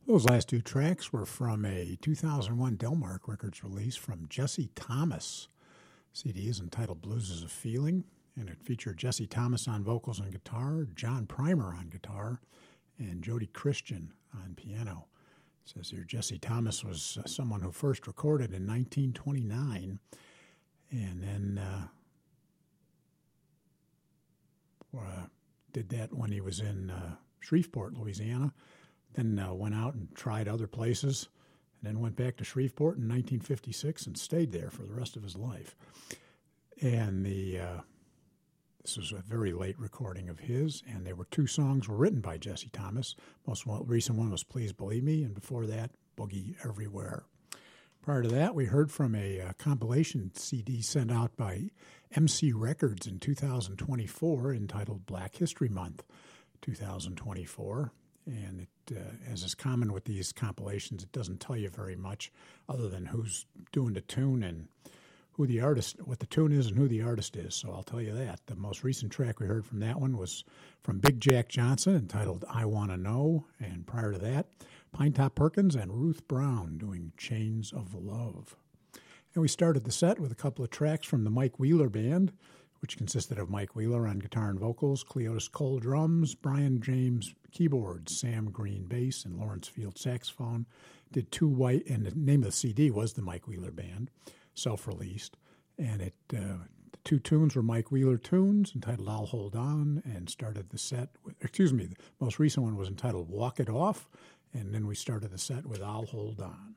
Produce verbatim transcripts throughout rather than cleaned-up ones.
Those last two tracks were from a two thousand one Delmark Records release from Jesse Thomas. C D is entitled Blues is a Feeling, and it featured Jesse Thomas on vocals and guitar, John Primer on guitar, and Jody Christian on piano. It says here Jesse Thomas was uh, someone who first recorded in nineteen twenty-nine, and then uh, uh, did that when he was in uh, Shreveport, Louisiana. Then uh, went out and tried other places, and then went back to Shreveport in nineteen fifty-six and stayed there for the rest of his life. And the uh, this was a very late recording of his, and there were two songs were written by Jesse Thomas. Most recent one was Please Believe Me, and before that, Boogie Everywhere. Prior to that, we heard from a uh, compilation C D sent out by M C Records in two thousand twenty-four entitled Black History Month twenty twenty-four. And it, uh, as is common with these compilations, it doesn't tell you very much other than who's doing the tune and who the artist, what the tune is and who the artist is. So I'll tell you that. The most recent track we heard from that one was from Big Jack Johnson entitled I Wanna Know. And prior to that, Pinetop Perkins and Ruth Brown doing Chains of Love. And we started the set with a couple of tracks from the Mike Wheeler Band, which consisted of Mike Wheeler on guitar and vocals, Cleotis Cole drums, Brian James keyboards, Sam Green bass, and Lawrence Field saxophone. Did two white, and the name of the C D was the Mike Wheeler Band, self-released. And it uh, the two tunes were Mike Wheeler tunes entitled I'll Hold On, and started the set with, excuse me, the most recent one was entitled Walk It Off, and then we started the set with I'll Hold On.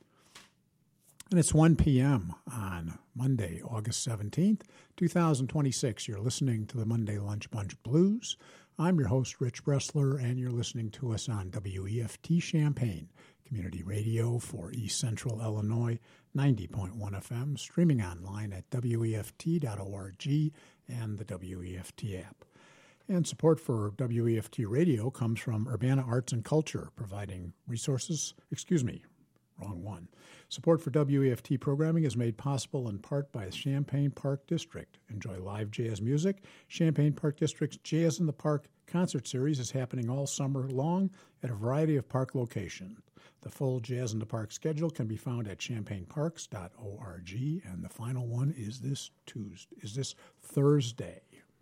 And it's one p.m. on Monday, August seventeenth, twenty twenty-six. You're listening to the Monday Lunch Bunch Blues. I'm your host, Rich Bressler, and you're listening to us on W E F T Champaign, community radio for East Central Illinois, ninety point one F M, streaming online at W E F T dot org and the W E F T app. And support for W E F T Radio comes from Urbana Arts and Culture, providing resources, excuse me, Wrong one. Support for W E F T programming is made possible in part by Champaign Park District. Enjoy live jazz music. Champaign Park District's Jazz in the Park concert series is happening all summer long at a variety of park locations. The full Jazz in the Park schedule can be found at champaign parks dot org, and the final one is this Tuesday, is this Thursday.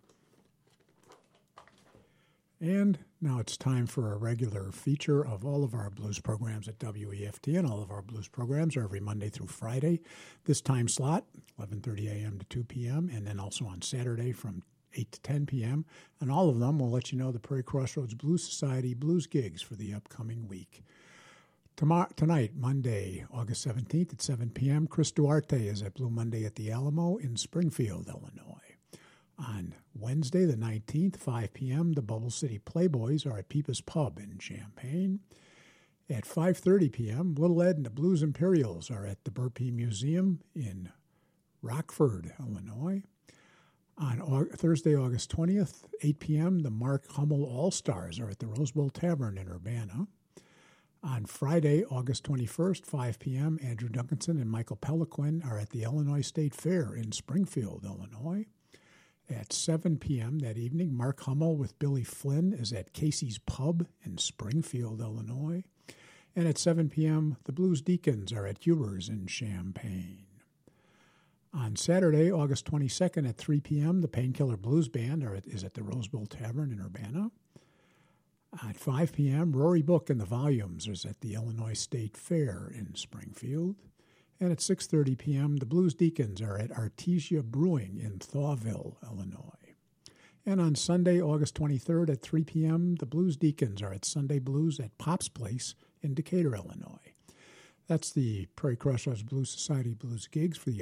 And now it's time for a regular feature of all of our blues programs at W E F T, and all of our blues programs are every Monday through Friday. This time slot, eleven thirty a.m. to two p.m., and then also on Saturday from eight to ten p.m., and all of them will let you know the Prairie Crossroads Blues Society blues gigs for the upcoming week. Tomorrow, tonight, Monday, August seventeenth at seven p.m., Chris Duarte is at Blue Monday at the Alamo in Springfield, Illinois. On Wednesday, the nineteenth, five p.m., the Bubble City Playboys are at Peepa's Pub in Champaign. At five thirty p.m., Little Ed and the Blues Imperials are at the Burpee Museum in Rockford, Illinois. On August, Thursday, August twentieth, eight p.m., the Mark Hummel All-Stars are at the Rose Bowl Tavern in Urbana. On Friday, August twenty-first, five p.m., Andrew Duncanson and Michael Peliquin are at the Illinois State Fair in Springfield, Illinois. At seven p.m. that evening, Mark Hummel with Billy Flynn is at Casey's Pub in Springfield, Illinois. And at seven p.m., the Blues Deacons are at Huber's in Champaign. On Saturday, August twenty-second at three p.m., the Painkiller Blues Band are at, is at the Rose Bowl Tavern in Urbana. At five p.m., Rory Book and the Volumes is at the Illinois State Fair in Springfield. And at six thirty p.m., the Blues Deacons are at Artesia Brewing in Thawville, Illinois. And on Sunday, August twenty-third at three p.m., the Blues Deacons are at Sunday Blues at Pop's Place in Decatur, Illinois. That's the Prairie Crossroads Blues Society blues gigs for the